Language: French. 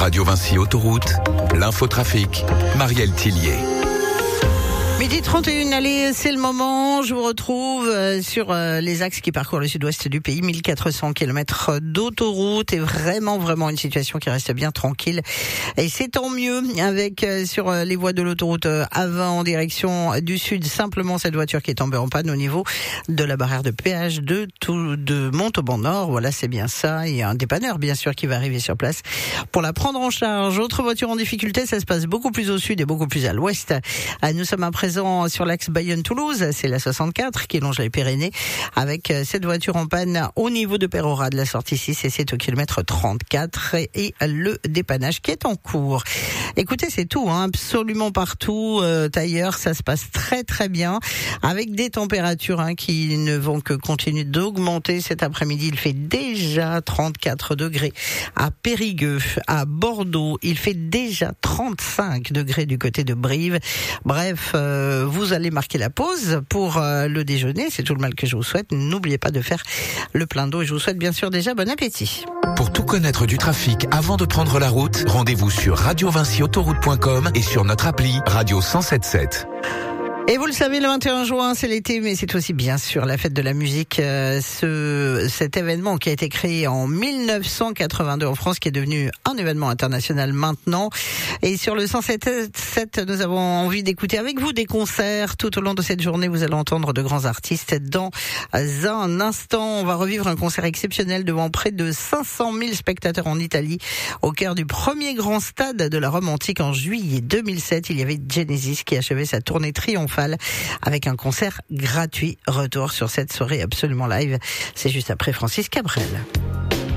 Radio Vinci Autoroute, l'infotrafic, Marielle Tillier. Midi 31, allez, c'est le moment. Je vous retrouve sur les axes qui parcourent le sud-ouest du pays. 1400 km d'autoroute et vraiment une situation qui reste bien tranquille. Et c'est tant mieux avec sur les voies de l'autoroute A20 en direction du sud. Simplement cette voiture qui est tombée en panne au niveau de la barrière de péage de Montauban Nord. Voilà, c'est bien ça. Il y a un dépanneur, bien sûr, qui va arriver sur place pour la prendre en charge. Autre voiture en difficulté, ça se passe beaucoup plus au sud et beaucoup plus à l'ouest. Nous sommes à présent sur l'axe Bayonne-Toulouse, c'est la 64 qui longe les Pyrénées avec cette voiture en panne au niveau de Pérora de la sortie 6 et c'est au kilomètre 34 et le dépannage qui est en cours. Écoutez, c'est tout, absolument partout ailleurs, ça se passe très bien avec des températures qui ne vont que continuer d'augmenter cet après-midi. Il fait déjà 34 degrés à Périgueux, à Bordeaux, il fait déjà 35 degrés du côté de Brive. Bref, vous allez marquer la pause pour le déjeuner, c'est tout le mal que je vous souhaite. N'oubliez pas de faire le plein d'eau et je vous souhaite bien sûr déjà bon appétit. Pour tout connaître du trafic avant de prendre la route, rendez-vous sur radiovinciautoroute.com et sur notre appli Radio 107.7. Et vous le savez, le 21 juin, c'est l'été, mais c'est aussi bien sûr la fête de la musique. Cet événement qui a été créé en 1982 en France, qui est devenu un événement international maintenant. Et sur le 107.7, nous avons envie d'écouter avec vous des concerts. Tout au long de cette journée, vous allez entendre de grands artistes. Dans un instant, on va revivre un concert exceptionnel devant près de 500 000 spectateurs en Italie, au cœur du premier grand stade de la Rome antique en juillet 2007. Il y avait Genesis qui achevait sa tournée triomphale avec un concert gratuit. Retour sur cette soirée absolument live. C'est juste après Francis Cabrel.